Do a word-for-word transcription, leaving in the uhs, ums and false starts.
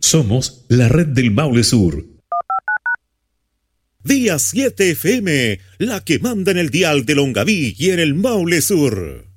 Somos la red del Maule Sur. Día siete F M, la que manda en el dial de Longaví y en el Maule Sur.